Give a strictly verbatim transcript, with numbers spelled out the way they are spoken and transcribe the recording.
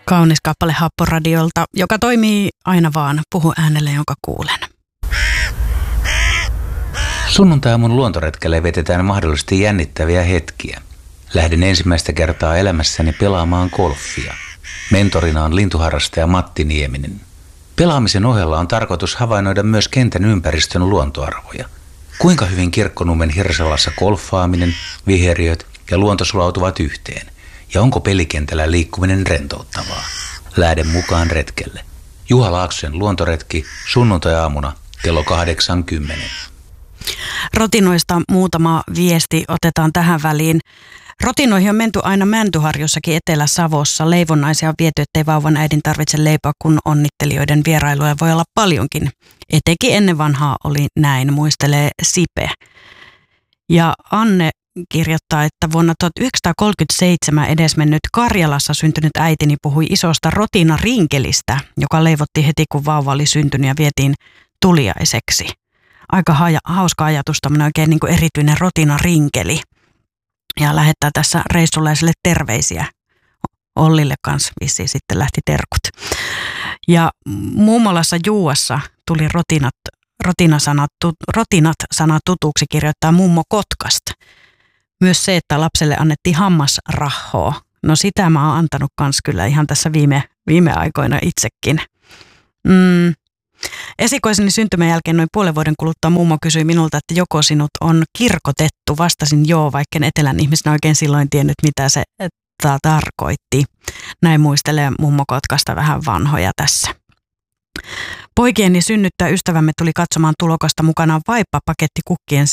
Kaunis kappale Happoradiolta, joka toimii aina vaan puhu äänelle, jonka kuulen. Sunnuntai-aamun luontoretkelle vetetään mahdollisesti jännittäviä hetkiä. Lähden ensimmäistä kertaa elämässäni pelaamaan golfia. Mentorina on lintuharrastaja Matti Nieminen. Pelaamisen ohella on tarkoitus havainnoida myös kentän ympäristön luontoarvoja. Kuinka hyvin Kirkkonummen Hirsalassa golfaaminen, viheriöt ja luonto sulautuvat yhteen? Ja onko pelikentällä liikkuminen rentouttavaa? Lähden mukaan retkelle. Juha Laaksosen luontoretki sunnuntai-aamuna kello kahdeksankymmentä. Rotinoista muutama viesti otetaan tähän väliin. Rotinoihin on menty aina Mäntyharjussakin Etelä-Savossa. Leivonnaisia on viety, ettei vauvan äidin tarvitse leipoa, kun onnittelijoiden vierailuja voi olla paljonkin. Etenkin ennen vanhaa oli näin, muistelee Sipe. Ja Anne kirjoittaa, että vuonna tuhatyhdeksänsataakolmekymmentäseitsemän edesmennyt Karjalassa syntynyt äitini puhui isosta rotina-rinkelistä, joka leivottiin heti kun vauva oli syntynyt ja vietiin tuliaiseksi. Aika haja, hauska ajatus, tämmöinen oikein niin kuin erityinen rotina-rinkeli. Ja lähettää tässä reissulaiselle terveisiä. Ollille kanssa vissiin sitten lähti terkut. Ja mummolassa Juuassa tuli rotinat, rotinasana, rotinat sana tutuksi, kirjoittaa mummo Kotkasta. Myös se, että lapselle annettiin hammasrahoa. No sitä mä oon antanut kans kyllä ihan tässä viime, viime aikoina itsekin. Mm. Esikoiseni syntymän jälkeen noin puolen vuoden kuluttua mummo kysyi minulta, että joko sinut on kirkotettu. Vastasin joo, vaikka en etelän ihmisenä oikein silloin tiennyt, mitä se ta- tarkoitti. Näin muistelee mummo Kotkasta vähän vanhoja tässä. Poikieni synnyttää ystävämme tuli katsomaan tulokasta mukanaan vaippapaketti kukkien